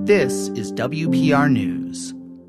This is WPR News.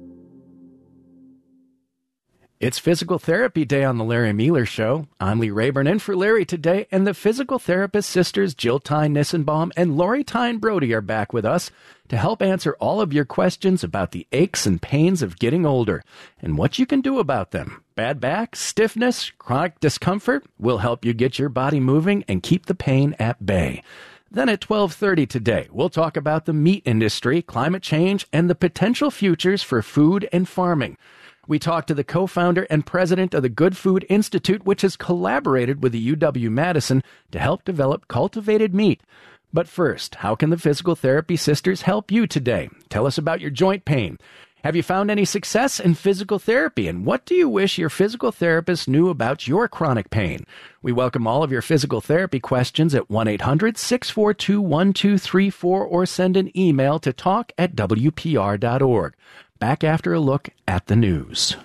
It's Physical Therapy Day on the Larry Mueller Show. I'm Lee Rayburn in for Larry today, and the physical therapist sisters Jill Tyne Nissenbaum and Lori Tyne Brody are back with us to help answer all of your questions about the aches and pains of getting older and what you can do about them. Bad back, stiffness, chronic discomfort will help you get your body moving and keep the pain at bay. Then at 12:30 today, we'll talk about the meat industry, climate change, and the potential futures for food and farming. We talked to the co-founder and president of the Good Food Institute, which has collaborated with the UW-Madison to help develop cultivated meat. But first, how can the Physical Therapy Sisters help you today? Tell us about your joint pain. Have you found any success in physical therapy? And what do you wish your physical therapist knew about your chronic pain? We welcome all of your physical therapy questions at 1-800-642-1234 or send an email to talk@wpr.org. Back after a look at the news.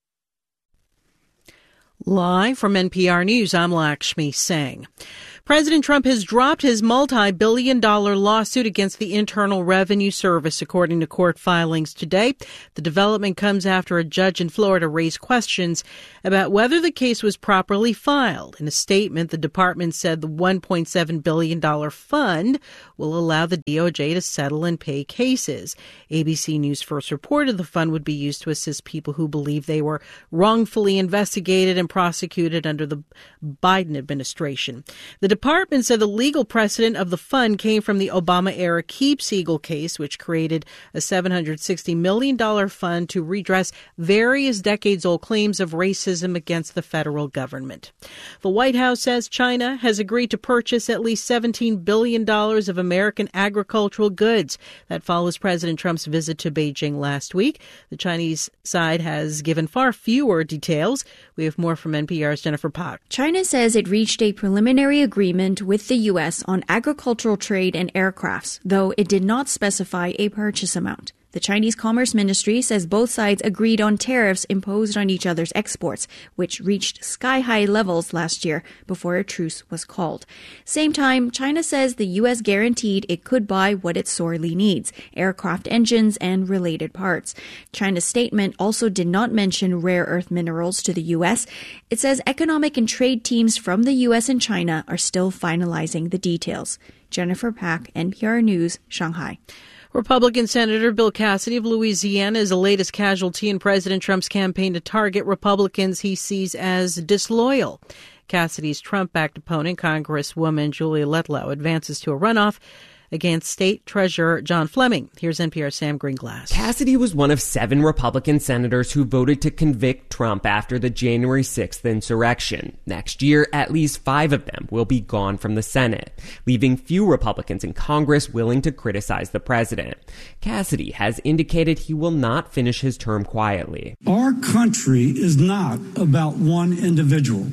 Live from NPR News, I'm Lakshmi Singh. President Trump has dropped his multi-billion-dollar lawsuit against the Internal Revenue Service, according to court filings today. The development comes after a judge in Florida raised questions about whether the case was properly filed. In a statement, the department said the $1.7 billion fund will allow the DOJ to settle and pay cases. ABC News first reported the fund would be used to assist people who believe they were wrongfully investigated and prosecuted under the Biden administration. The department said the legal precedent of the fund came from the Obama-era Keep-Siegel case, which created a $760 million fund to redress various decades-old claims of racism against the federal government. The White House says China has agreed to purchase at least $17 billion of American agricultural goods. That follows President Trump's visit to Beijing last week. The Chinese side has given far fewer details. We have more from NPR's Jennifer Pak. China says it reached a preliminary agreement with the U.S. on agricultural trade and aircrafts, though it did not specify a purchase amount. The Chinese Commerce Ministry says both sides agreed on tariffs imposed on each other's exports, which reached sky-high levels last year before a truce was called. Same time, China says the U.S. guaranteed it could buy what it sorely needs, aircraft engines and related parts. China's statement also did not mention rare earth minerals to the U.S. It says economic and trade teams from the U.S. and China are still finalizing the details. Jennifer Pak, NPR News, Shanghai. Republican Senator Bill Cassidy of Louisiana is the latest casualty in President Trump's campaign to target Republicans he sees as disloyal. Cassidy's Trump-backed opponent, Congresswoman Julia Letlow, advances to a runoff against State Treasurer John Fleming. Here's NPR's Sam Greenglass. Cassidy was one of 7 Republican senators who voted to convict Trump after the January 6th insurrection. Next year, at least 5 of them will be gone from the Senate, leaving few Republicans in Congress willing to criticize the president. Cassidy has indicated he will not finish his term quietly. Our country is not about one individual.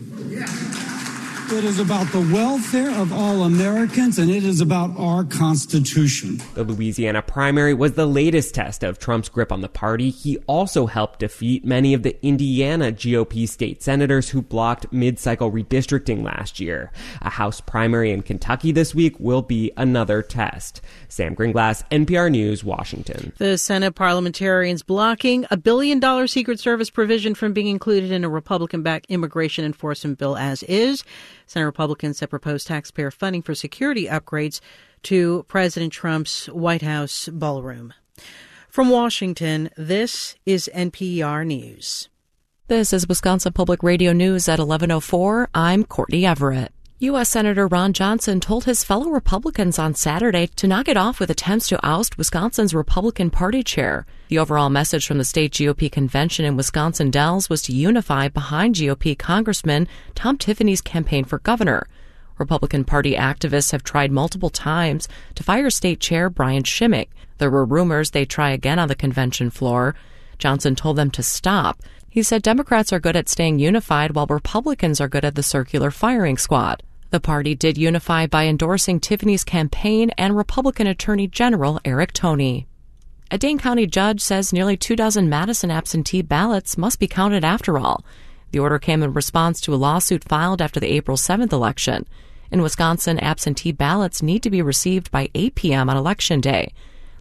It is about the welfare of all Americans, and it is about our Constitution. The Louisiana primary was the latest test of Trump's grip on the party. He also helped defeat many of the Indiana GOP state senators who blocked mid-cycle redistricting last year. A House primary in Kentucky this week will be another test. Sam Greenglass, NPR News, Washington. The Senate parliamentarians blocking a $1 billion Secret Service provision from being included in a Republican-backed immigration enforcement bill as is. Senate Republicans have proposed taxpayer funding for security upgrades to President Trump's White House ballroom. From Washington, this is NPR News. This is Wisconsin Public Radio News at 11:04. I'm Courtney Everett. U.S. Senator Ron Johnson told his fellow Republicans on Saturday to knock it off with attempts to oust Wisconsin's Republican Party chair. The overall message from the state GOP convention in Wisconsin Dells was to unify behind GOP Congressman Tom Tiffany's campaign for governor. Republican Party activists have tried multiple times to fire State Chair Brian Shimmick. There were rumors they'd try again on the convention floor. Johnson told them to stop. He said Democrats are good at staying unified while Republicans are good at the circular firing squad. The party did unify by endorsing Tiffany's campaign and Republican Attorney General Eric Toney. A Dane County judge says nearly 24 Madison absentee ballots must be counted after all. The order came in response to a lawsuit filed after the April 7th election. In Wisconsin, absentee ballots need to be received by 8 p.m. on Election Day.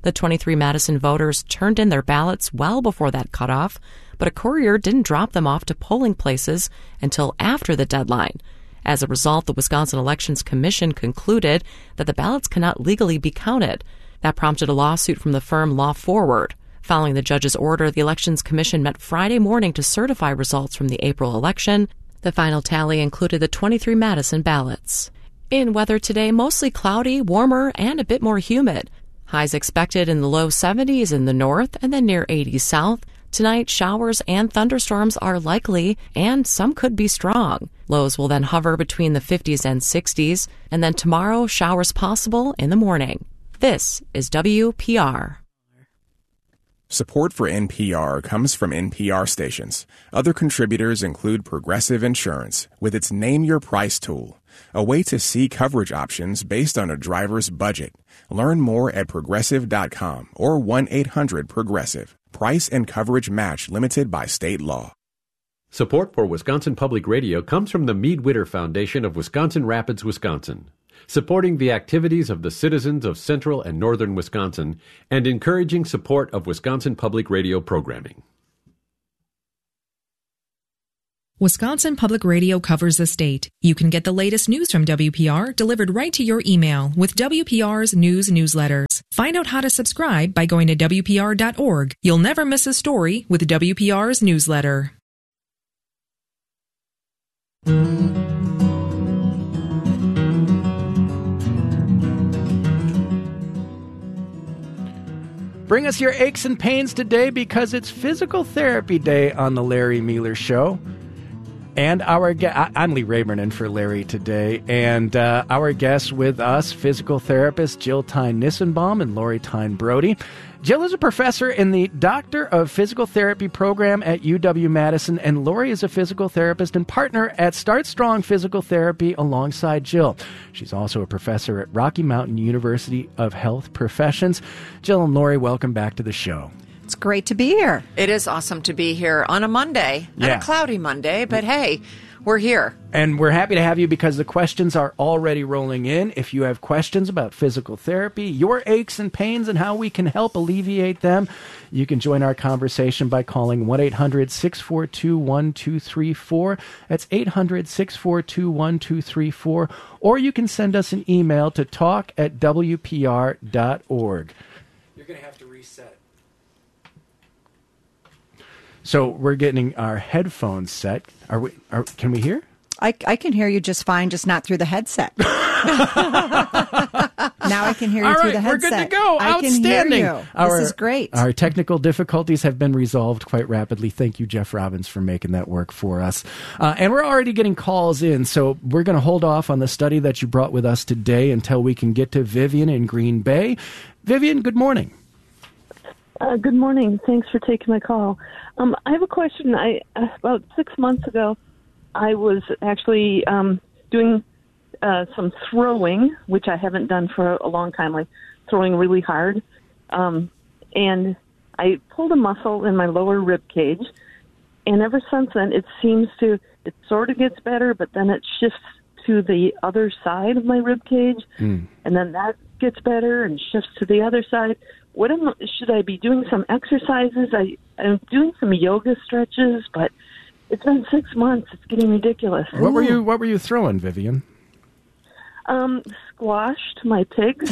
The 23 Madison voters turned in their ballots well before that cutoff, but a courier didn't drop them off to polling places until after the deadline. As a result, the Wisconsin Elections Commission concluded that the ballots cannot legally be counted. That prompted a lawsuit from the firm Law Forward. Following the judge's order, the Elections Commission met Friday morning to certify results from the April election. The final tally included the 23 Madison ballots. In weather today, mostly cloudy, warmer, and a bit more humid. Highs expected in the low 70s in the north and then near 80s south. Tonight, showers and thunderstorms are likely, and some could be strong. Lows will then hover between the 50s and 60s, and then tomorrow, showers possible in the morning. This is WPR. Support for NPR comes from NPR stations. Other contributors include Progressive Insurance, with its Name Your Price tool, a way to see coverage options based on a driver's budget. Learn more at Progressive.com or 1-800-PROGRESSIVE. Price and coverage match limited by state law. Support for Wisconsin Public Radio comes from the Mead Witter Foundation of Wisconsin Rapids, Wisconsin, supporting the activities of the citizens of central and northern Wisconsin and encouraging support of Wisconsin Public Radio programming. Wisconsin Public Radio covers the state. You can get the latest news from WPR delivered right to your email with WPR's news newsletters. Find out how to subscribe by going to WPR.org. You'll never miss a story with WPR's newsletter. Bring us your aches and pains today because it's Physical Therapy Day on the Larry Mueller Show. And I'm Lee Rayburn in for Larry today, and our guests with us, physical therapist Jill Tyne-Nissenbaum and Lori Tyne-Brody. Jill is a professor in the Doctor of Physical Therapy program at UW-Madison, and Lori is a physical therapist and partner at Start Strong Physical Therapy alongside Jill. She's also a professor at Rocky Mountain University of Health Professions. Jill and Lori, welcome back to the show. It's great to be here. It is awesome to be here on a Monday, on a cloudy Monday, but hey, we're here. And we're happy to have you because the questions are already rolling in. If you have questions about physical therapy, your aches and pains, and how we can help alleviate them, you can join our conversation by calling 1-800-642-1234. That's 800-642-1234. Or you can send us an email to talk@wpr.org. You're going to have to reset. So we're getting our headphones set. Can we hear? I can hear you just fine, just not through the headset. Now I can hear you through the headset. We're good to go. Outstanding. I can hear you. This is great. Our technical difficulties have been resolved quite rapidly. Thank you, Jeff Robbins, for making that work for us. And we're already getting calls in, so we're going to hold off on the study that you brought with us today until we can get to Vivian in Green Bay. Vivian, good morning. Good morning. Thanks for taking my call. I have a question. About 6 months ago, I was actually doing some throwing, which I haven't done for a long time, like throwing really hard. And I pulled a muscle in my lower rib cage, and ever since then, it sort of gets better, but then it shifts to the other side of my rib cage, and then that gets better and shifts to the other side. Should I be doing some exercises? I'm doing some yoga stretches, but it's been 6 months. It's getting ridiculous. What were you throwing, Vivian? Squashed my pigs.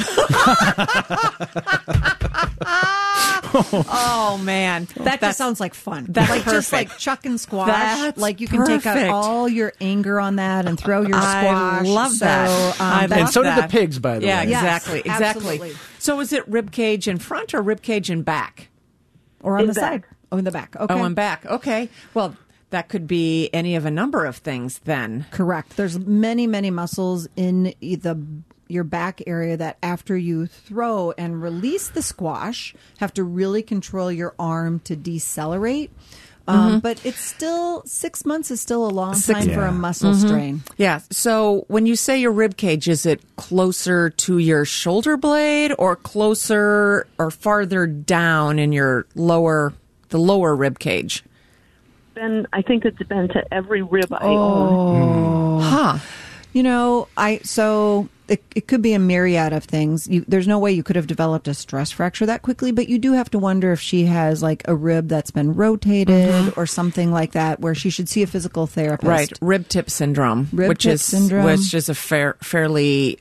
Oh man, that just sounds like fun. That's like perfect. Just like chuck and squash. That's like you can take out all your anger on that and throw your squash. I love that. And so did the pigs, by the way. Yeah, Yes, exactly. absolutely. So is it rib cage in front or rib cage in back? Or on In the back. side? Oh, in the back. Okay. Oh, in back. Okay. Well, that could be any of a number of things then. Correct. There's many, many muscles in your back area that after you throw and release the squash, have to really control your arm to decelerate. But it's still 6 months is still a long time for a muscle strain. Yeah. So when you say your rib cage, is it closer to your shoulder blade or closer or farther down in your lower rib cage? I think it's been to every rib I own. Huh. It could be a myriad of things. There's no way you could have developed a stress fracture that quickly, but you do have to wonder if she has like a rib that's been rotated or something like that, where she should see a physical therapist. Right, rib tip syndrome, which is a fairly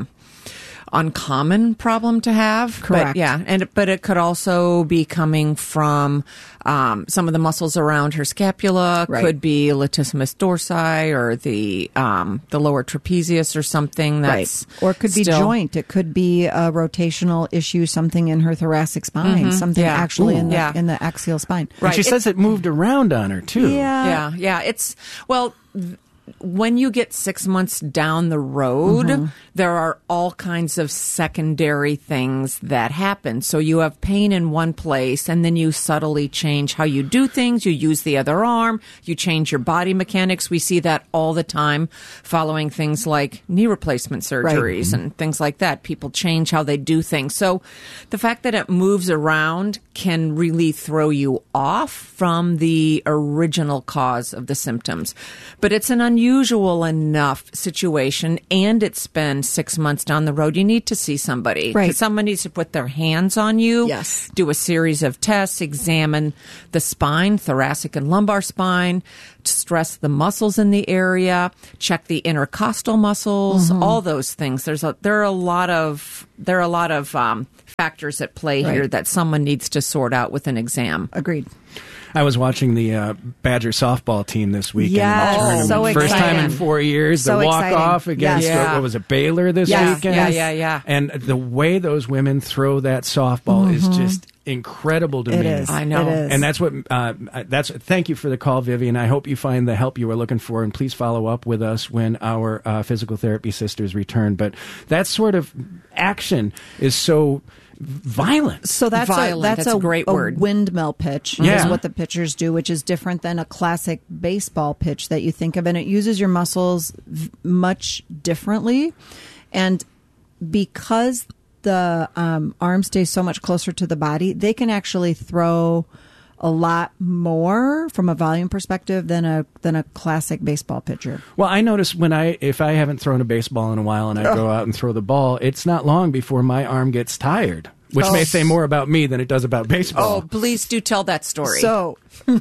uncommon problem to have. Correct. But it could also be coming from some of the muscles around her scapula. Right. Could be latissimus dorsi or the lower trapezius or something. That's right. Or it could be joint. It could be a rotational issue, something in her thoracic spine, something actually in the axial spine. Right. And she says it moved around on her too. Yeah. It's when you get 6 months down the road, there are all kinds of secondary things that happen. So you have pain in one place, and then you subtly change how you do things. You use the other arm. You change your body mechanics. We see that all the time following things like knee replacement surgeries and things like that. People change how they do things. So the fact that it moves around can really throw you off from the original cause of the symptoms. But it's an unusual enough situation, and it's been 6 months down the road. You need to see somebody. Right. Someone needs to put their hands on you, do a series of tests, examine the spine, thoracic and lumbar spine, stress the muscles in the area, check the intercostal muscles, all those things. There are a lot of factors at play here that someone needs to sort out with an exam. Agreed. I was watching the Badger softball team this weekend in the tournament. So First exciting. time in 4 years. So the walk-off against, what was it, Baylor this weekend? Yeah. And the way those women throw that softball is just incredible to me. It is. I know. It is. And thank you for the call, Vivian. I hope you find the help you were looking for, and please follow up with us when our physical therapy sisters return. But that sort of action is so violent. So that's a great word. Windmill pitch is what the pitchers do, which is different than a classic baseball pitch that you think of, and it uses your muscles much differently. And because the arm stays so much closer to the body, they can actually throw a lot more from a volume perspective than a classic baseball pitcher. Well, I notice if I haven't thrown a baseball in a while and I go out and throw the ball, it's not long before my arm gets tired, which may say more about me than it does about baseball. Oh, please do tell that story. So,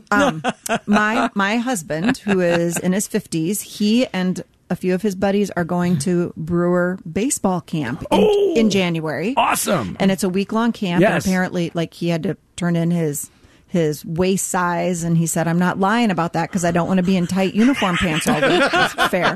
my husband, who is in his 50s, he and a few of his buddies are going to Brewer baseball camp in January. Awesome. And it's a week-long camp. Yes. And apparently, he had to turn in his waist size, and he said, I'm not lying about that because I don't want to be in tight uniform pants all week. It's fair.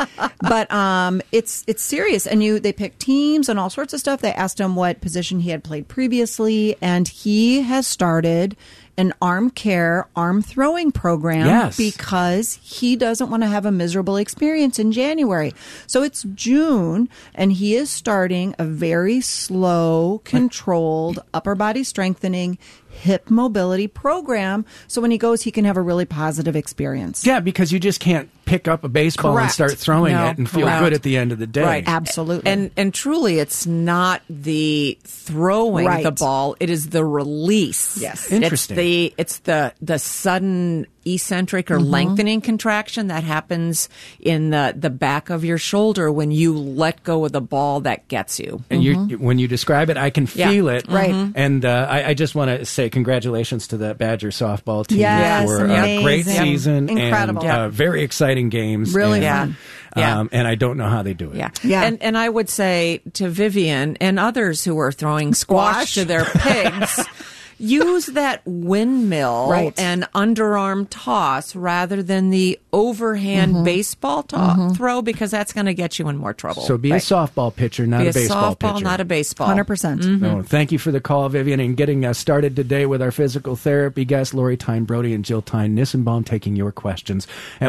But it's serious. And they pick teams and all sorts of stuff. They asked him what position he had played previously, and he has started an arm throwing program because he doesn't want to have a miserable experience in January. So it's June, and he is starting a very slow, controlled upper body strengthening hip mobility program. So when he goes, he can have a really positive experience. Yeah, because you just can't pick up a baseball and start throwing it and feel good at the end of the day. Right, absolutely. And truly, it's not the throwing the ball; it is the release. Yes, interesting. It's the sudden eccentric or lengthening contraction that happens in the back of your shoulder when you let go of the ball that gets you. And when you describe it, I can feel it. Right. And I just want to say congratulations to the Badger softball team for amazing. a great season. Incredible. And very exciting games. Really fun. Yeah. And I don't know how they do it. Yeah. And I would say to Vivian and others who are throwing squash to their pigs, use that windmill and underarm toss rather than the overhand baseball throw, because that's going to get you in more trouble. So be a softball pitcher, not a baseball pitcher. Not a baseball. 100%. No, thank you for the call, Vivian, and getting us started today with our physical therapy guests, Lori Tyne Brody and Jill Tyne Nissenbaum, taking your questions at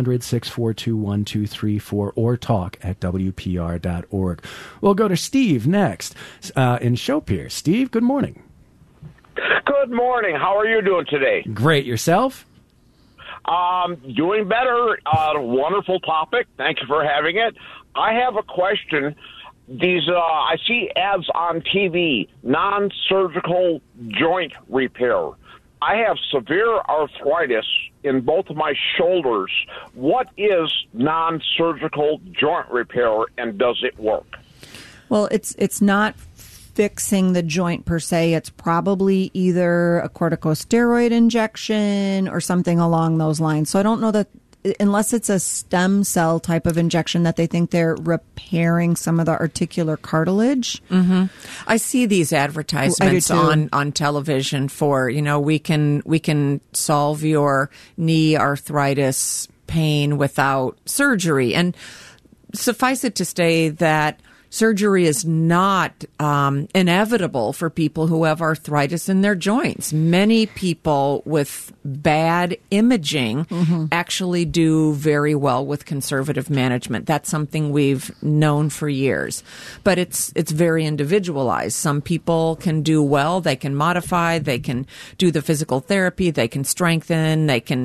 1-800-642-1234 or talk@WPR.org. We'll go to Steve next in Showpier. Steve, good morning. Good morning. How are you doing today? Great. Yourself? Doing better. Wonderful topic. Thank you for having it. I have a question. I see ads on TV, non-surgical joint repair. I have severe arthritis in both of my shoulders. What is non-surgical joint repair, and does it work? Well, it's not fixing the joint per se. It's probably either a corticosteroid injection or something along those lines. So I don't know that, unless it's a stem cell type of injection, that they think they're repairing some of the articular cartilage. Mm-hmm. I see these advertisements on television for, we can solve your knee arthritis pain without surgery. And suffice it to say that surgery is not inevitable for people who have arthritis in their joints. Many people with bad imaging actually do very well with conservative management. That's something we've known for years. But it's very individualized. Some people can do well. They can modify. They can do the physical therapy. They can strengthen. They can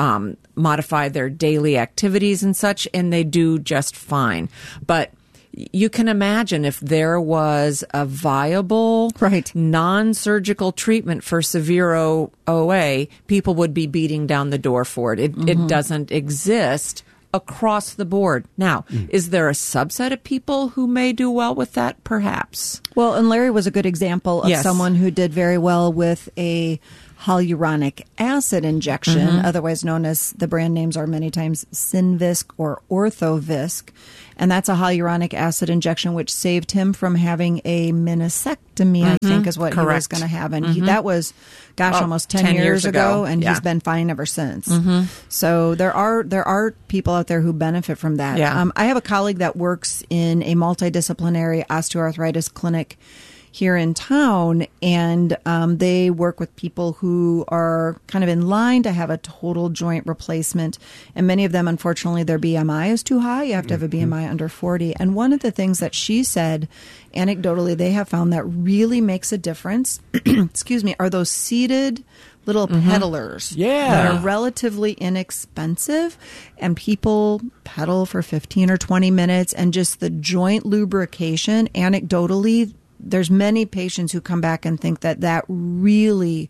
modify their daily activities and such, and they do just fine. But you can imagine if there was a viable, non-surgical treatment for severe OA, people would be beating down the door for it. It doesn't exist across the board. Now, is there a subset of people who may do well with that? Perhaps. Well, and Larry was a good example of someone who did very well with a hyaluronic acid injection, otherwise known as, the brand names are many times Synvisc or Orthovisc. And that's a hyaluronic acid injection, which saved him from having a meniscectomy, I think is what he was going to have. And that was, almost 10 years ago, and he's been fine ever since. So there are people out there who benefit from that. I have a colleague that works in a multidisciplinary osteoarthritis clinic here in town, and they work with people who are kind of in line to have a total joint replacement. And many of them, unfortunately, their BMI is too high. You have to have a BMI under 40. And one of the things that she said, anecdotally, they have found that really makes a difference, are those seated little pedalers that are relatively inexpensive, and people pedal for 15 or 20 minutes, and just the joint lubrication, anecdotally, there's many patients who come back and think that really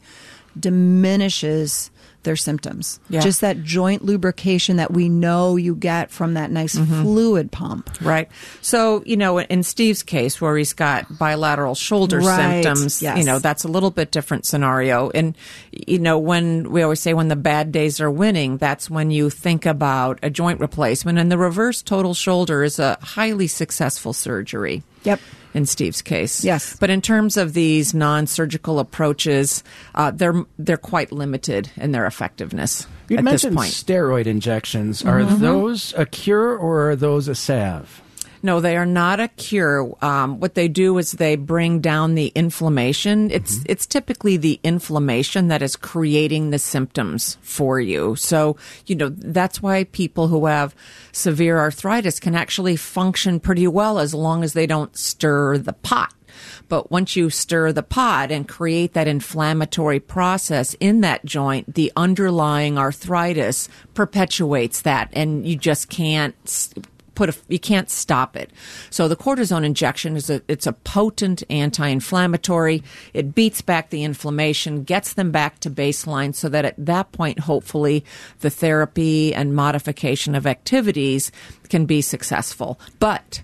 diminishes their symptoms. Just that joint lubrication that we know you get from that nice fluid pump. Right. So, in Steve's case, where he's got bilateral shoulder symptoms, that's a little bit different scenario. And, when we always say when the bad days are winning, that's when you think about a joint replacement. And the reverse total shoulder is a highly successful surgery. In Steve's case. Yes. But in terms of these non-surgical approaches, they're quite limited in their effectiveness you at this mentioned point. Steroid injections. Are those a cure, or are those a salve? No, they are not a cure. What they do is they bring down the inflammation. It's typically the inflammation that is creating the symptoms for you. So, that's why people who have severe arthritis can actually function pretty well as long as they don't stir the pot. But once you stir the pot and create that inflammatory process in that joint, the underlying arthritis perpetuates that, and you just can't you can't stop it. So the cortisone injection it's a potent anti-inflammatory. It beats back the inflammation, gets them back to baseline, so that at that point, hopefully, the therapy and modification of activities can be successful. But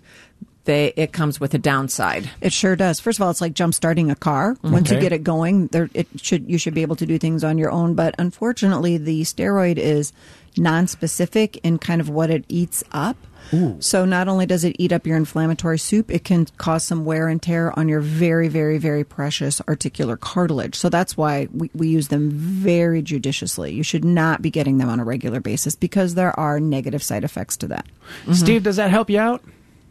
it comes with a downside. It sure does. First of all, it's like jump starting a car. Once you get it going, you should be able to do things on your own. But unfortunately, the steroid is nonspecific in kind of what it eats up. So not only does it eat up your inflammatory soup, it can cause some wear and tear on your very, very, very precious articular cartilage. So that's why we use them very judiciously. You should not be getting them on a regular basis because there are negative side effects to that. Steve, does that help you out?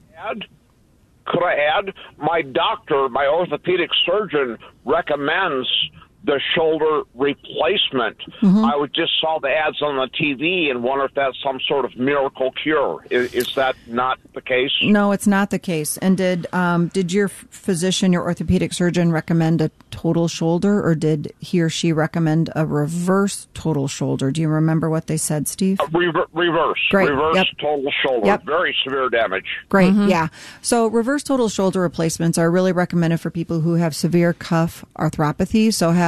Could I add? My doctor, my orthopedic surgeon, recommends the shoulder replacement. I just saw the ads on the TV and wonder if that's some sort of miracle cure. Is that not the case? No, it's not the case. And did your physician, your orthopedic surgeon, recommend a total shoulder, or did he or she recommend a reverse total shoulder? Do you remember what they said, Steve? Reverse. Great. Reverse total shoulder. Very severe damage. Great. Yeah. So reverse total shoulder replacements are really recommended for people who have severe cuff arthropathy, so have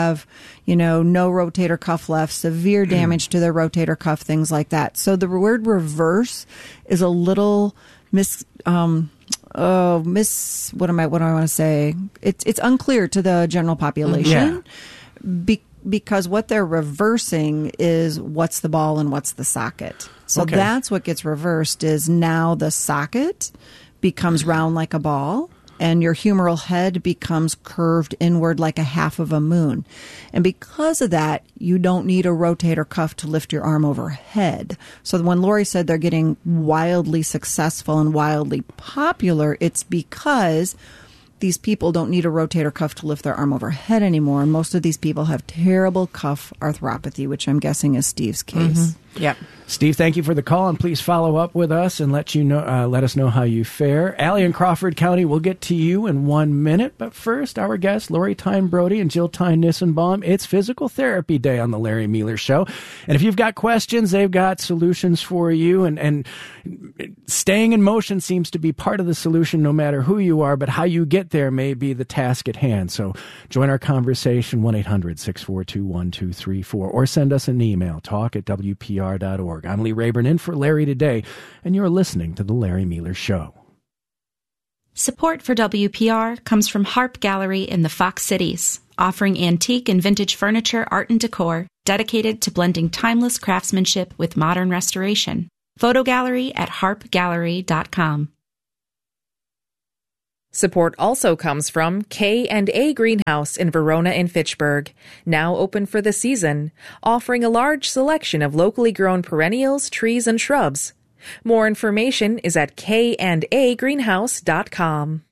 have, no rotator cuff left, severe damage to their rotator cuff, things like that. So the word reverse is a little what do I want to say? It's unclear to the general population. Because what they're reversing is what's the ball and what's the socket. So that's what gets reversed is now the socket becomes round like a ball and your humeral head becomes curved inward like a half of a moon. And because of that, you don't need a rotator cuff to lift your arm overhead. So when Lori said they're getting wildly successful and wildly popular, it's because these people don't need a rotator cuff to lift their arm overhead anymore. And most of these people have terrible cuff arthropathy, which I'm guessing is Steve's case. Yep. Steve, thank you for the call, and please follow up with us and let us know how you fare. Allie in Crawford County, we'll get to you in 1 minute. But first, our guests, Lori Tyne Brody and Jill Tyne Nissenbaum. It's Physical Therapy Day on the Larry Mueller Show. And if you've got questions, they've got solutions for you. And staying in motion seems to be part of the solution no matter who you are, but how you get there may be the task at hand. So join our conversation, 1-800-642-1234, or send us an email, talk@WPR.org. I'm Lee Rayburn in for Larry today, and you're listening to The Larry Mueller Show. Support for WPR comes from Harp Gallery in the Fox Cities, offering antique and vintage furniture, art, and decor dedicated to blending timeless craftsmanship with modern restoration. Photo gallery at harpgallery.com. Support also comes from K&A Greenhouse in Verona and Fitchburg, now open for the season, offering a large selection of locally grown perennials, trees, and shrubs. More information is at kandagreenhouse.com.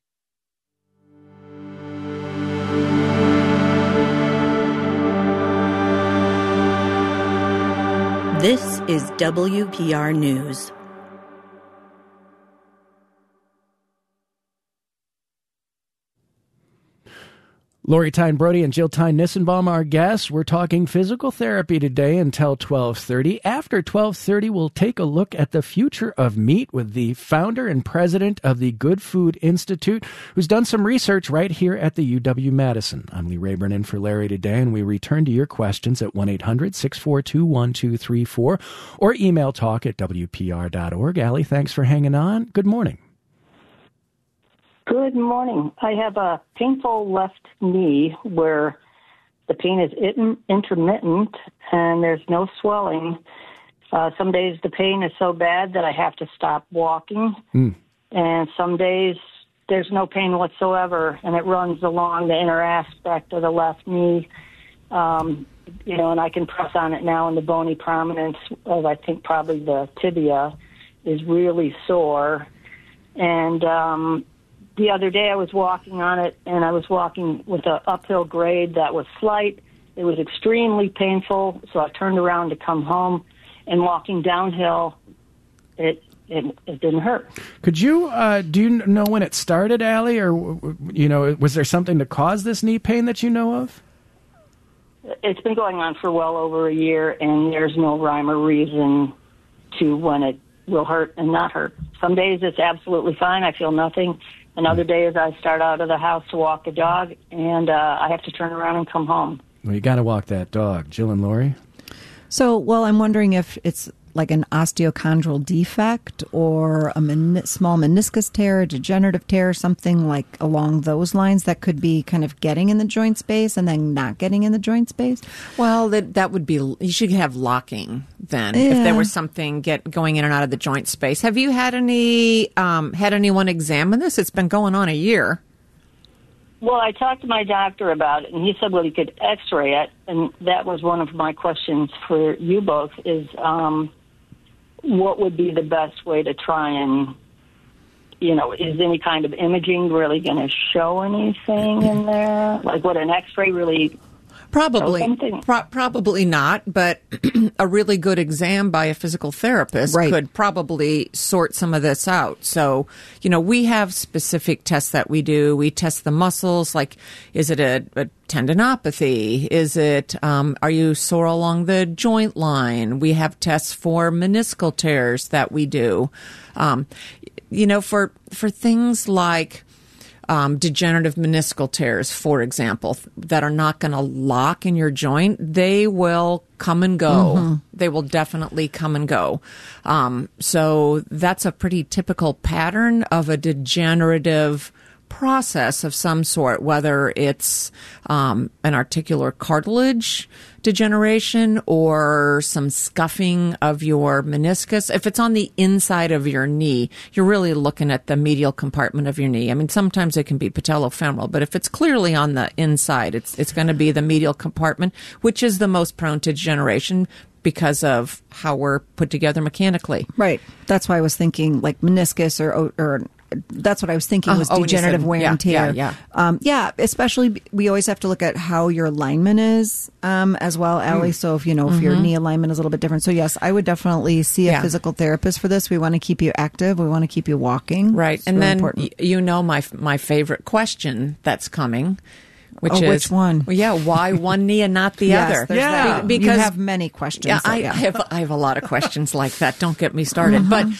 This is WPR News. Lori Tyne Brody and Jill Tyne Nissenbaum are guests. We're talking physical therapy today until 12:30. After 12:30, we'll take a look at the future of meat with the founder and president of the Good Food Institute, who's done some research right here at the UW-Madison. I'm Lee Rayburn in for Larry today, and we return to your questions at 1-800-642-1234 or email talk@WPR.org. Allie, thanks for hanging on. Good morning. Good morning. I have a painful left knee where the pain is intermittent and there's no swelling. Some days the pain is so bad that I have to stop walking. And some days there's no pain whatsoever, and it runs along the inner aspect of the left knee. And I can press on it now, and the bony prominence of, I think, probably the tibia is really sore. And the other day I was walking on it, and I was walking with an uphill grade that was slight. It was extremely painful, so I turned around to come home, and walking downhill, it didn't hurt. Could you, do you know when it started, Allie, or, was there something to cause this knee pain that you know of? It's been going on for well over a year, and there's no rhyme or reason to when it will hurt and not hurt. Some days it's absolutely fine. I feel nothing. And other days I start out of the house to walk the dog, and I have to turn around and come home. Well, you got to walk that dog. Jill and Lori? So, I'm wondering if it's like an osteochondral defect or a small meniscus tear, a degenerative tear, something like along those lines that could be kind of getting in the joint space and then not getting in the joint space? Well, that would be, you should have locking then if there was something going in and out of the joint space. Have you had anyone examine this? It's been going on a year. Well, I talked to my doctor about it, and he said, he could x-ray it, and that was one of my questions for you both, is what would be the best way to try and, is any kind of imaging really going to show anything in there? Like, would an x-ray really... Probably not, but a really good exam by a physical therapist could probably sort some of this out. So, we have specific tests that we do. We test the muscles, like, is it a tendinopathy? Is it, are you sore along the joint line? We have tests for meniscal tears that we do. For things like degenerative meniscal tears, for example, that are not going to lock in your joint, they will come and go. Mm-hmm. They will definitely come and go. So that's a pretty typical pattern of a degenerative process of some sort, whether it's an articular cartilage degeneration or some scuffing of your meniscus. If it's on the inside of your knee, you're really looking at the medial compartment of your knee. I mean, sometimes it can be patellofemoral, but if it's clearly on the inside, it's going to be the medial compartment, which is the most prone to degeneration because of how we're put together mechanically. Right. That's why I was thinking like meniscus or that's what I was thinking was degenerative wear and tear. Yeah. Especially we always have to look at how your alignment is as well, Allie. So if if your knee alignment is a little bit different. So yes, I would definitely see a physical therapist for this. We want to keep you active. We want to keep you walking. Right. It's and really then important. my favorite question that's coming. Which one? Well, yeah, why one knee and not the other? Yeah, because you have many questions. Yeah, I have a lot of questions like that. Don't get me started. But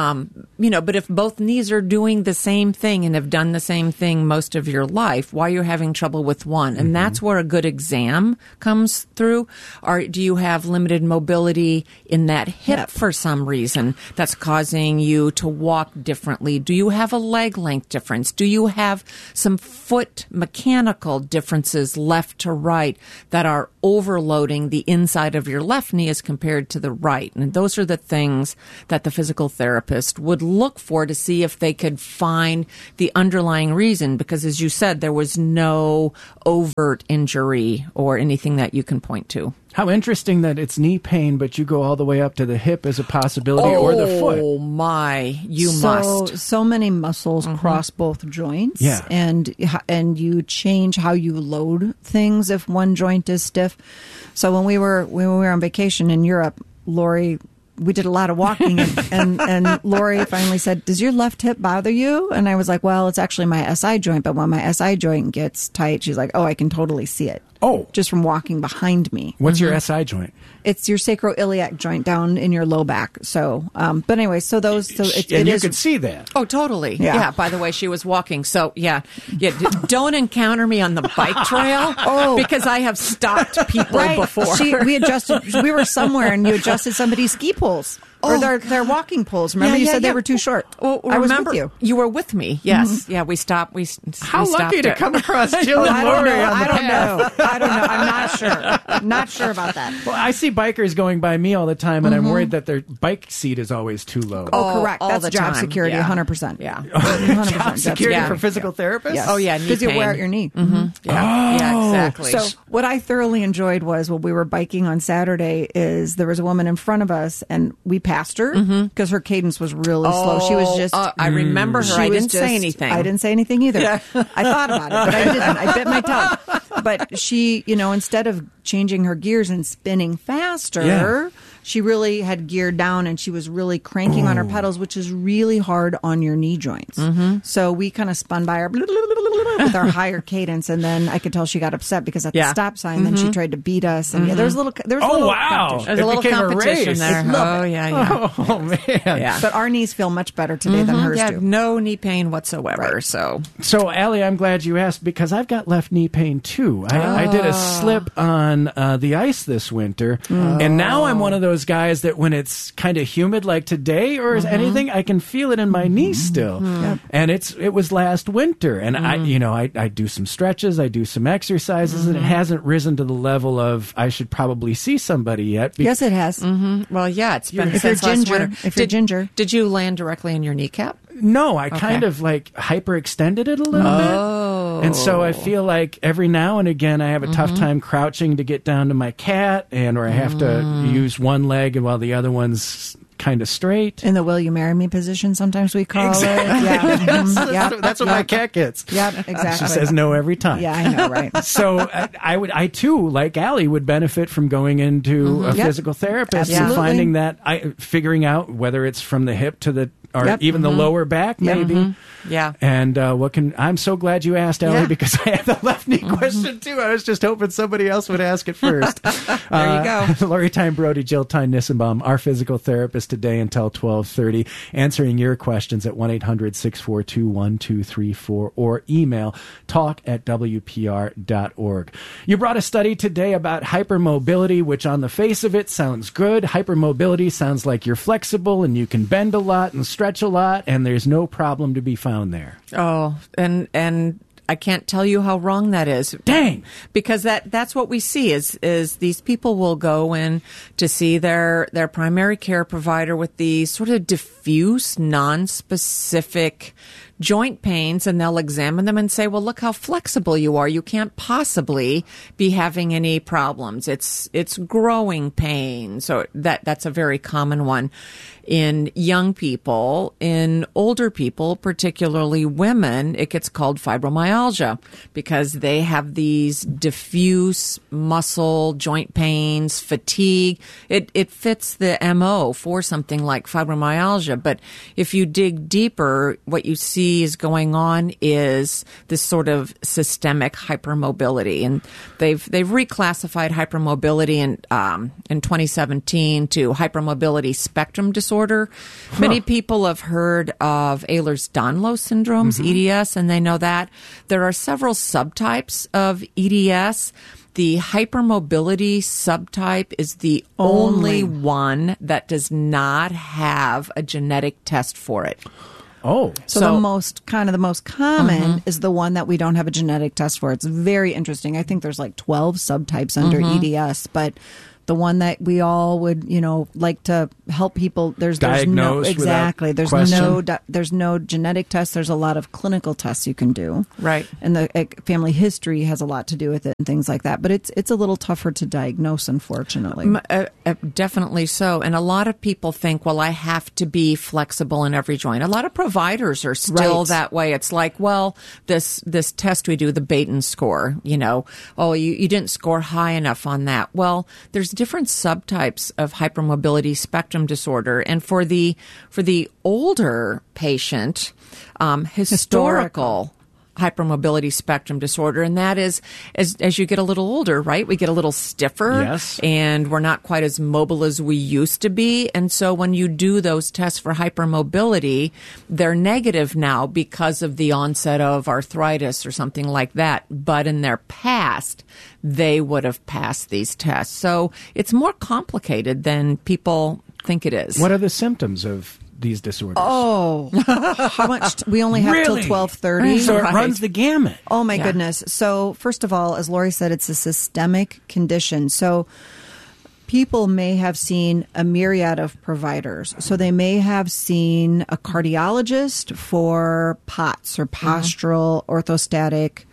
but if both knees are doing the same thing and have done the same thing most of your life, why you're having trouble with one? And that's where a good exam comes through. Or do you have limited mobility in that hip for some reason that's causing you to walk differently? Do you have a leg length difference? Do you have some foot mechanical differences left to right that are overloading the inside of your left knee as compared to the right? And those are the things that the physical therapist would look for to see if they could find the underlying reason, because as you said, there was no overt injury or anything that you can point to. How interesting that it's knee pain, but you go all the way up to the hip as a possibility, or the foot. Oh my, must. So many muscles cross both joints, and you change how you load things if one joint is stiff. So when we were on vacation in Europe, Lori, we did a lot of walking, and Lori finally said, "Does your left hip bother you?" And I was like, "Well, it's actually my SI joint, but when my SI joint gets tight," she's like, "Oh, I can totally see it." Oh, just from walking behind me. What's your SI joint? It's your sacroiliac joint down in your low back. So, but anyway, so those, and you could see that. Oh, totally. Yeah. By the way, she was walking. So don't encounter me on the bike trail because I have stopped people before. We were somewhere and you adjusted somebody's ski poles. Or their walking poles. Remember, you said they were too short. Well, I was with you. You were with me. Yes. Yeah. We stopped. How lucky to come across Jill and Lori on the path. I don't know. I'm not sure. Not sure about that. Well, I see bikers going by me all the time, and I'm worried that their bike seat is always too low. Oh, correct. All That's the job time. security, 100%. Yeah. 100%. Job security for physical therapists? Yes. Oh, yeah. Because you wear out your knee. Yeah, exactly. So what I thoroughly enjoyed was when we were biking on Saturday is there was a woman in front of us, and we passed her because her cadence was really slow. She was just... I remember her. I didn't say anything. I didn't say anything either. Yeah. I thought about it, but I didn't. I bit my tongue. But she, instead of changing her gears and spinning faster, she really had geared down and she was really cranking on her pedals, which is really hard on your knee joints. So we kind of spun by her with our higher cadence, and then I could tell she got upset because at the stop sign, then she tried to beat us, and there was a little. There was a little competition. There's a little competition there. Oh yeah. Oh man. Yeah. But our knees feel much better today than hers do. No knee pain whatsoever. Right. So Allie, I'm glad you asked because I've got left knee pain too. I did a slip on the ice this winter, and now I'm one of those guys that when it's kind of humid like today or anything, I can feel it in my knee still. And it was last winter, and I do some stretches, I do some exercises, and it hasn't risen to the level of I should probably see somebody yet. Yes, it has. Well, yeah, it's been if you're since last ginger. winter. If you're ginger, did you land directly in your kneecap? No, I kind of like hyperextended it a little bit. And so I feel like every now and again I have a tough time crouching to get down to my cat, or I have to use one leg while the other one's kind of straight. In the will you marry me position, sometimes we call it. Yeah. That's what my cat gets. Yep, exactly. She says no every time. Yeah, I know, right? So I too, like Allie, would benefit from going into a physical therapist and finding that, figuring out whether it's from the hip to the, or even the lower back, maybe. Yeah. And I'm so glad you asked, Ellie, because I had the left knee question too. I was just hoping somebody else would ask it first. There you go. Lori Tyne Brody, Jill Tyne Nissenbaum, our physical therapist today until 12:30, answering your questions at 1-800-642-1234 or email talk@wpr.org. You brought a study today about hypermobility, which on the face of it sounds good. Hypermobility sounds like you're flexible and you can bend a lot and stretch a lot, and there's no problem to be found there. Oh, and I can't tell you how wrong that is. Dang! Because that's what we see is these people will go in to see their primary care provider with these sort of diffuse, non-specific joint pains, and they'll examine them and say, well, look how flexible you are. You can't possibly be having any problems. It's growing pain. So that's a very common one in young people. In older people, particularly women, it gets called fibromyalgia because they have these diffuse muscle joint pains, fatigue. It fits the MO for something like fibromyalgia. But if you dig deeper, what you see is going on is this sort of systemic hypermobility, and they've reclassified hypermobility in 2017 to hypermobility spectrum disorder. Many people have heard of Ehlers-Danlos syndromes, EDS, and they know that there are several subtypes of EDS. The hypermobility subtype is the only one that does not have a genetic test for it. Oh. So the most common is the one that we don't have a genetic test for. It's very interesting. I think there's like 12 subtypes under EDS, but the one that we all would, like to help people. There's no exactly. There's no genetic test. There's a lot of clinical tests you can do. Right. And the family history has a lot to do with it and things like that. But it's a little tougher to diagnose, unfortunately. Definitely so. And a lot of people think, well, I have to be flexible in every joint. A lot of providers are still that way. It's like, well, this test we do, the Baton score, oh, you didn't score high enough on that. Well, there's different subtypes of hypermobility spectrum disorder, and for the older patient, historical hypermobility spectrum disorder, and that is as you get a little older, right? We get a little stiffer, yes, and we're not quite as mobile as we used to be. And so when you do those tests for hypermobility, they're negative now because of the onset of arthritis or something like that. But in their past, they would have passed these tests. So it's more complicated than people think it is. What are the symptoms of these disorders? Oh, how much? We only have till 12:30. So it runs the gamut. Oh my goodness. So first of all, as Lori said, it's a systemic condition. So people may have seen a myriad of providers. So they may have seen a cardiologist for POTS or postural orthostatic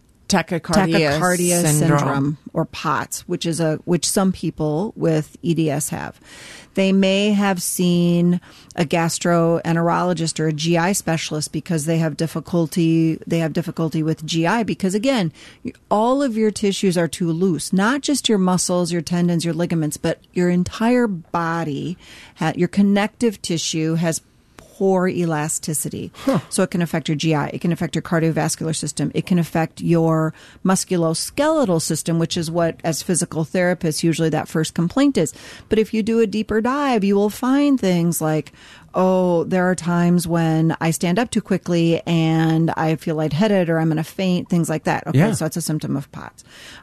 tachycardia syndrome or POTS, which some people with EDS have. They may have seen a gastroenterologist or a GI specialist because they have difficulty with GI because, again, all of your tissues are too loose, not just your muscles, your tendons, your ligaments, but your entire body, your connective tissue has poor elasticity. So it can affect your GI. It can affect your cardiovascular system. It can affect your musculoskeletal system, which is what, as physical therapists, usually that first complaint is. But if you do a deeper dive, you will find things like, oh, there are times when I stand up too quickly and I feel lightheaded or I'm going to faint, things like that. Okay, so that's a symptom of POTS.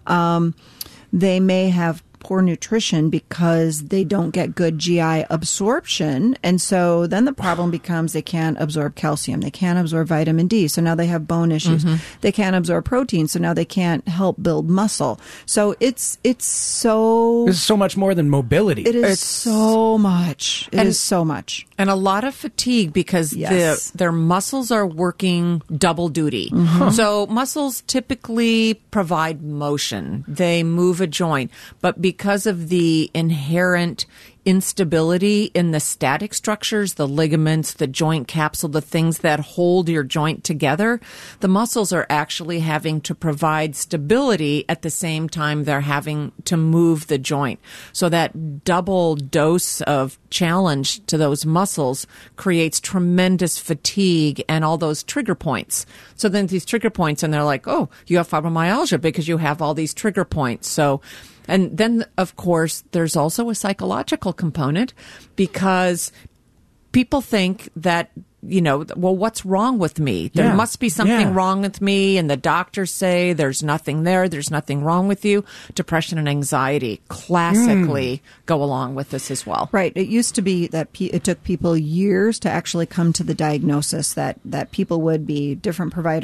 They may have poor nutrition because they don't get good GI absorption. And so then the problem becomes they can't absorb calcium. They can't absorb vitamin D. So now they have bone issues. They can't absorb protein. So now they can't help build muscle. So it's so... This is so much more than mobility. It is so much. It is so much. And a lot of fatigue because their muscles are working double duty. So muscles typically provide motion. They move a joint. But because of the inherent instability in the static structures, the ligaments, the joint capsule, the things that hold your joint together, the muscles are actually having to provide stability at the same time they're having to move the joint. So that double dose of challenge to those muscles creates tremendous fatigue and all those trigger points. So then these trigger points, and they're like, oh, you have fibromyalgia because you have all these trigger points. So, and then, of course, there's also a psychological component because people think that, well, what's wrong with me? There must be something wrong with me. And the doctors say there's nothing there. There's nothing wrong with you. Depression and anxiety classically go along with this as well. Right. It used to be that it took people years to actually come to the diagnosis that people would be different provider.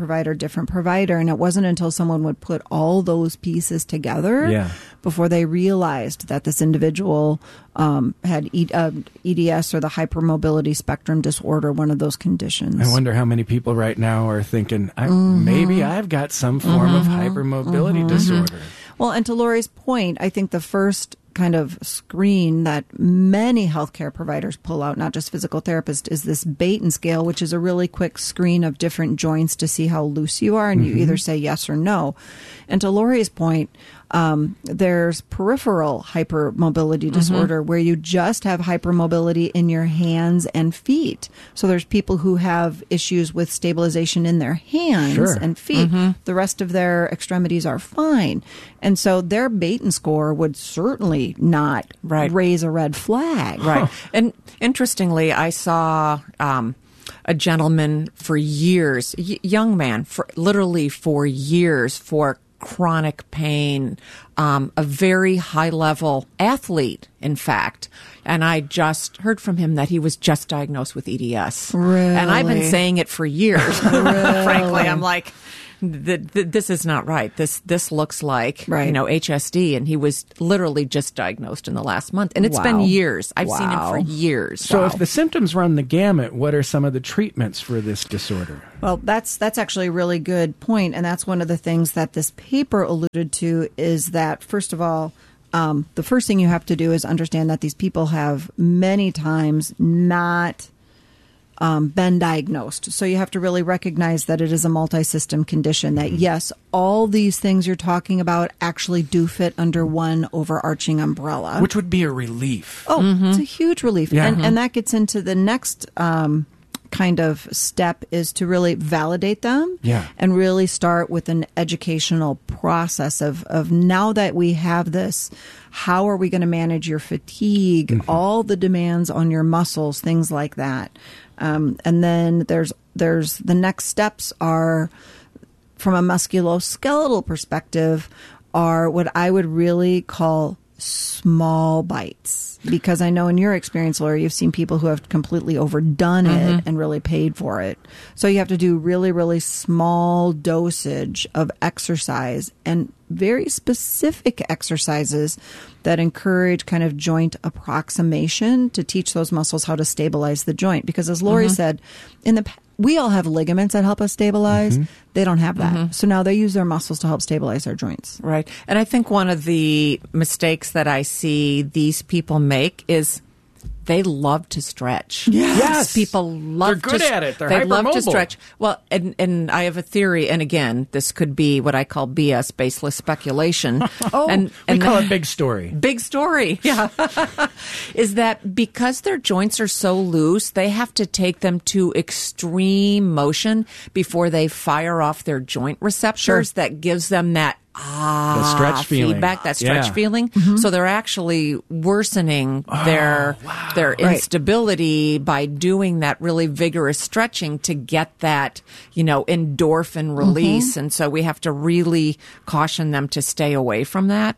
And it wasn't until someone would put all those pieces together before they realized that this individual had EDS or the hypermobility spectrum disorder, one of those conditions. I wonder how many people right now are thinking, maybe I've got some form of hypermobility disorder. Well, and to Lori's point, I think the first kind of screen that many healthcare providers pull out, not just physical therapists, is this Baton scale, which is a really quick screen of different joints to see how loose you are, and you either say yes or no. And to Lori's point, there's peripheral hypermobility disorder where you just have hypermobility in your hands and feet. So there's people who have issues with stabilization in their hands and feet. The rest of their extremities are fine. And so their Baton score would certainly not raise a red flag. Right. And interestingly, I saw a gentleman for years, young man, literally for years, for chronic pain, a very high-level athlete, in fact. And I just heard from him that he was just diagnosed with EDS. Really? And I've been saying it for years. Frankly, I'm like, this is not right. This looks like, HSD. And he was literally just diagnosed in the last month. And it's been years. I've seen him for years. So if the symptoms run the gamut, what are some of the treatments for this disorder? Well, that's actually a really good point. And that's one of the things that this paper alluded to is that, first of all, the first thing you have to do is understand that these people have many times not been diagnosed. So you have to really recognize that it is a multi-system condition, that yes, all these things you're talking about actually do fit under one overarching umbrella. Which would be a relief. Oh, it's a huge relief. Yeah. And that gets into the next kind of step, is to really validate them and really start with an educational process of now that we have this, how are we going to manage your fatigue, all the demands on your muscles, things like that. And then there's the next steps are, from a musculoskeletal perspective, are what I would really call small bites. Because I know in your experience, Lori, you've seen people who have completely overdone it and really paid for it. So you have to do really, really small dosage of exercise and very specific exercises that encourage kind of joint approximation to teach those muscles how to stabilize the joint. Because as Lori said, we all have ligaments that help us stabilize. They don't have that. So now they use their muscles to help stabilize their joints. Right. And I think one of the mistakes that I see these people make is they love to stretch. Yes. People love They're good at it. They love to stretch. Well, and I have a theory, and again, this could be what I call BS, baseless speculation. And we call it big story. Big story, yeah. Is that because their joints are so loose, they have to take them to extreme motion before they fire off their joint receptors that gives them that the stretch feeling. Feedback, that stretch feeling. So they're actually worsening their instability by doing that really vigorous stretching to get that, endorphin release. And so we have to really caution them to stay away from that.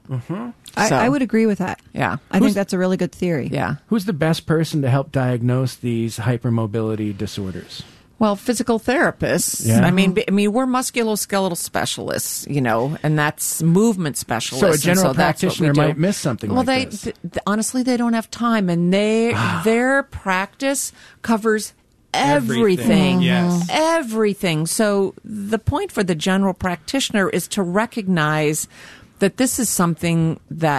I would agree with that. Yeah. I think that's a really good theory. Yeah. Who's the best person to help diagnose these hypermobility disorders? Well, physical therapists. Yeah. I mean, we're musculoskeletal specialists, and that's movement specialists. So a general and so practitioner might miss something like this. Honestly, they don't have time, and their practice covers everything. Yes. Everything. So the point for the general practitioner is to recognize that this is something that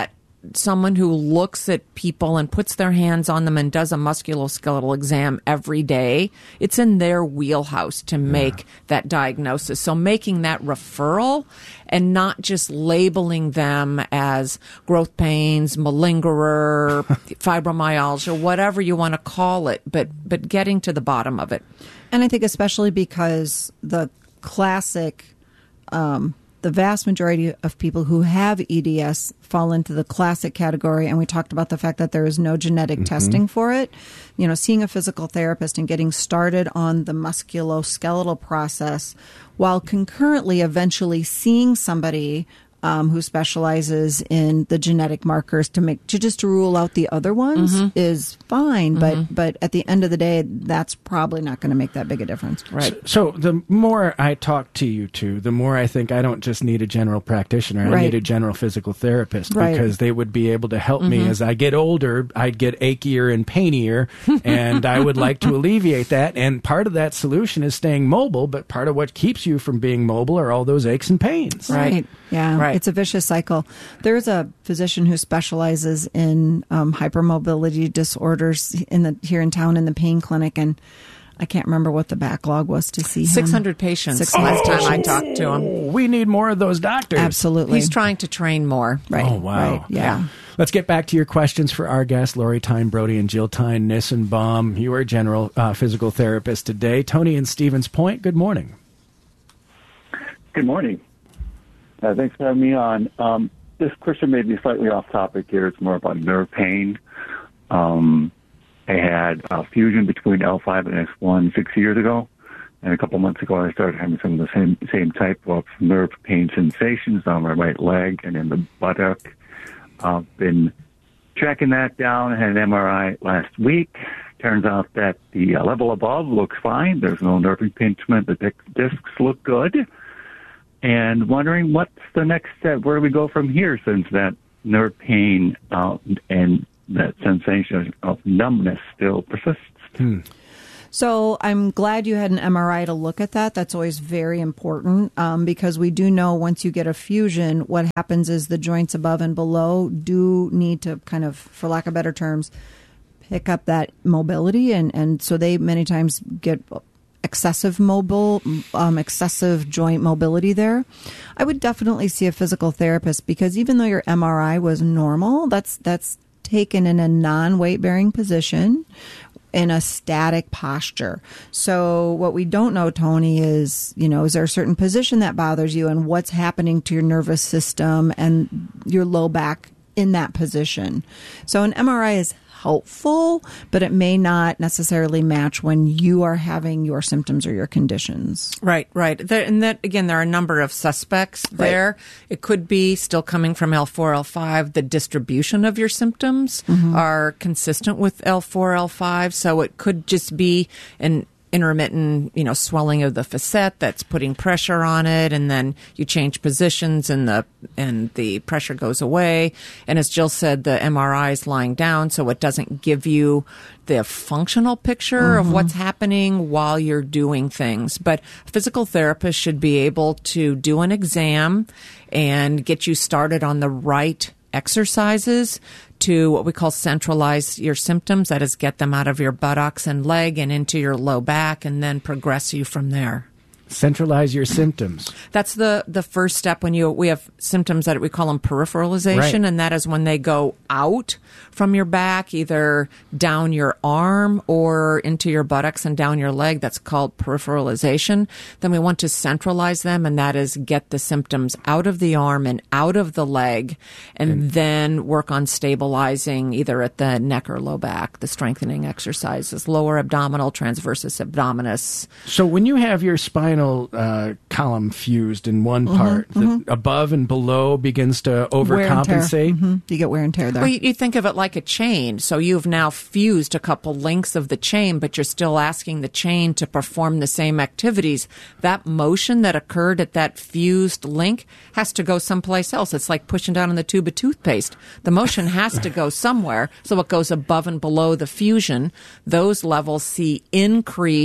someone who looks at people and puts their hands on them and does a musculoskeletal exam every day, it's in their wheelhouse to make that diagnosis. So making that referral and not just labeling them as growth pains, malingerer, fibromyalgia, whatever you want to call it, but getting to the bottom of it. And I think especially because the classic, the vast majority of people who have EDS fall into the classic category. And we talked about the fact that there is no genetic testing for it. You know, seeing a physical therapist and getting started on the musculoskeletal process while concurrently eventually seeing somebody who specializes in the genetic markers to rule out the other ones is fine. But at the end of the day, that's probably not going to make that big a difference. Right. So the more I talk to you two, the more I think I don't just need a general practitioner. I need a general physical therapist because they would be able to help me as I get older. I'd get achier and painier, and I would like to alleviate that. And part of that solution is staying mobile, but part of what keeps you from being mobile are all those aches and pains. Right. Yeah. Right. It's a vicious cycle. There's a physician who specializes in hypermobility disorders here in town in the pain clinic, and I can't remember what the backlog was to see him. 600 patients last time I talked to him. We need more of those doctors. Absolutely. He's trying to train more. Right. Oh, wow. Right. Yeah. Let's get back to your questions for our guests, Lori Tyne Brody and Jill Tyne Nissenbaum. You are general physical therapist today. Tony in Stevens Point, good morning. Good morning. Thanks for having me on. This question may be slightly off topic here. It's more about nerve pain. I had a fusion between L5 and S1 6 years ago, and a couple months ago I started having some of the same type of nerve pain sensations on my right leg and in the buttock. I've been tracking that down. I had an MRI last week. Turns out that the level above looks fine. There's no nerve impingement. The discs look good. And wondering what's the next step? Where do we go from here since that nerve pain and that sensation of numbness still persists? So I'm glad you had an MRI to look at that. That's always very important because we do know once you get a fusion, what happens is the joints above and below do need to kind of, for lack of better terms, pick up that mobility. And so they many times get excessive joint mobility there. I would definitely see a physical therapist because even though your MRI was normal, that's taken in a non-weight bearing position in a static posture. So what we don't know, Tony, is, is there a certain position that bothers you and what's happening to your nervous system and your low back in that position. So an MRI is helpful, but it may not necessarily match when you are having your symptoms or your conditions. Right. And that, again, there are a number of suspects there. It could be still coming from L4, L5. The distribution of your symptoms are consistent with L4, L5. So it could just be an intermittent, swelling of the facet that's putting pressure on it, and then you change positions and the pressure goes away. And as Jill said, the MRI is lying down, so it doesn't give you the functional picture of what's happening while you're doing things. But a physical therapist should be able to do an exam and get you started on the right exercises to what we call centralize your symptoms, that is, get them out of your buttocks and leg and into your low back, and then progress you from there. Centralize your symptoms. That's the first step when we have symptoms that we call them peripheralization, and that is when they go out from your back, either down your arm or into your buttocks and down your leg. That's called peripheralization. Then we want to centralize them, and that is get the symptoms out of the arm and out of the leg, and then work on stabilizing either at the neck or low back, the strengthening exercises, lower abdominal, transversus abdominis. So when you have your spinal column fused in one part, the above and below begins to overcompensate. You get wear and tear there. Well, you think of it like a chain. So you've now fused a couple links of the chain, but you're still asking the chain to perform the same activities. That motion that occurred at that fused link has to go someplace else. It's like pushing down on the tube of toothpaste. The motion has to go somewhere. So it goes above and below the fusion. Those levels see increased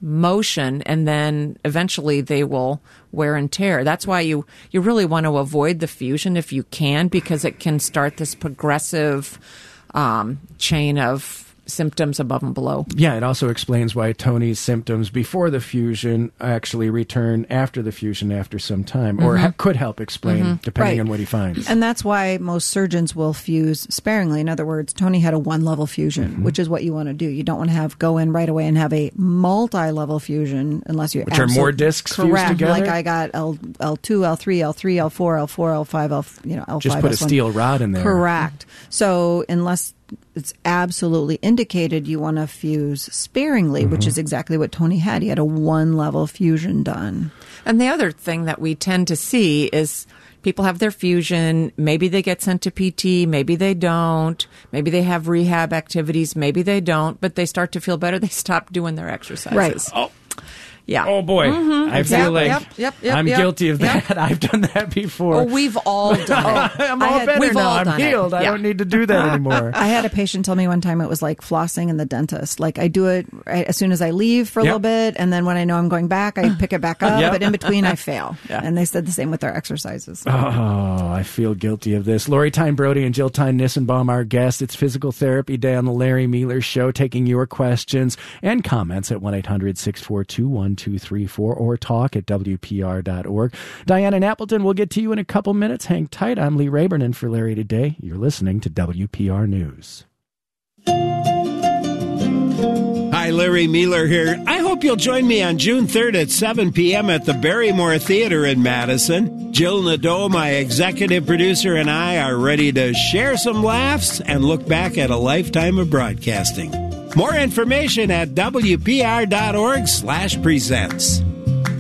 motion, and then eventually they will wear and tear. That's why you really want to avoid the fusion if you can, because it can start this progressive chain of symptoms above and below. Yeah, it also explains why Tony's symptoms before the fusion actually return after the fusion after some time, or could help explain, depending on what he finds. And that's why most surgeons will fuse sparingly. In other words, Tony had a 1-level fusion, which is what you want to do. You don't want to go in right away and have a multi-level fusion unless you which are more discs fused together. Like I got L2, L3, L3, L4, L4, L5, L5. Just put S1. a steel rod in there. Correct. So unless it's absolutely indicated, you want to fuse sparingly, which is exactly what Tony had. He had a 1-level fusion done. And the other thing that we tend to see is people have their fusion. Maybe they get sent to PT. Maybe they don't. Maybe they have rehab activities. Maybe they don't. But they start to feel better. They stop doing their exercises. Right. Oh. Yeah. Oh, boy. I feel like I'm guilty of that. I've done that before. Oh, we've all done it. I'm all better now. I'm healed. I don't need to do that anymore. I had a patient tell me one time it was like flossing in the dentist. Like I do it as soon as I leave for a little bit, and then when I know I'm going back, I pick it back up. But in between, I fail. And they said the same with their exercises. Oh, I feel guilty of this. Lori Tyne Brody and Jill Tyne Nissenbaum, our guests. It's Physical Therapy Day on the Larry Mealer Show, taking your questions and comments at 1-800-642-1234 or talk at WPR.org. Diana and Appleton, we'll get to you in a couple minutes. Hang tight. I'm Lee Rayburn in for Larry today. You're listening to WPR News. Hi, Larry Mealer here. I hope you'll join me on June 3rd at 7 p.m. at the Barrymore Theater in Madison. Jill Nadeau, my executive producer, and I are ready to share some laughs and look back at a lifetime of broadcasting. More information at WPR.org/presents.